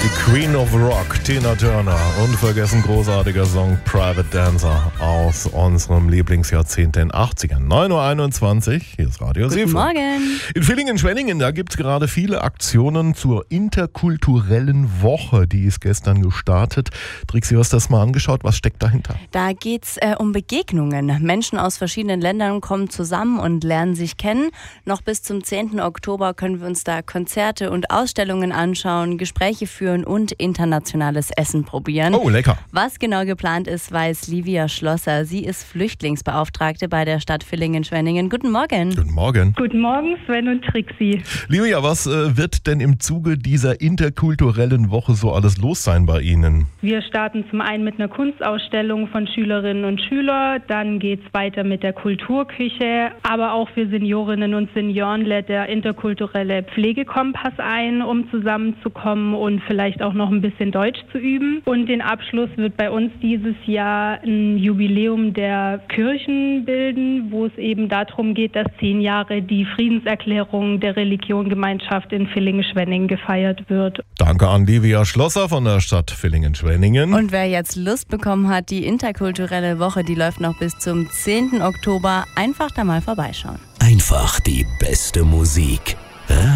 Die Queen of Rock, Tina Turner. Unvergessen großartiger Song Private Dancer aus unserem Lieblingsjahrzehnt den 80ern. 9.21 Uhr, hier ist Radio Guten Seefeld. Morgen. In Villingen-Schwenningen, da gibt es gerade viele Aktionen zur interkulturellen Woche. Die ist gestern gestartet. Trixi, hast du das mal angeschaut? Was steckt dahinter? Da geht's um Begegnungen. Menschen aus verschiedenen Ländern kommen zusammen und lernen sich kennen. Noch bis zum 10. Oktober können wir uns da Konzerte und Ausstellungen anschauen, Gespräche führen und internationales Essen probieren. Oh, lecker. Was genau geplant ist, weiß Livia Schlosser. Sie ist Flüchtlingsbeauftragte bei der Stadt Villingen-Schwenningen. Guten Morgen. Guten Morgen. Guten Morgen, Sven und Trixi. Livia, was wird denn im Zuge dieser interkulturellen Woche so alles los sein bei Ihnen? Wir starten zum einen mit einer Kunstausstellung von Schülerinnen und Schülern, dann geht's weiter mit der Kulturküche, aber auch für Seniorinnen und Senioren lädt der interkulturelle Pflegekompass ein, um zusammenzukommen und vielleicht auch noch ein bisschen Deutsch zu üben. Und den Abschluss wird bei uns dieses Jahr ein Jubiläum der Kirchen bilden, wo es eben darum geht, dass 10 Jahre die Friedenserklärung der Religiongemeinschaft in Villingen-Schwenningen gefeiert wird. Danke an Livia Schlosser von der Stadt Villingen-Schwenningen. Und wer jetzt Lust bekommen hat, die interkulturelle Woche, die läuft noch bis zum 10. Oktober. Einfach da mal vorbeischauen. Einfach die beste Musik.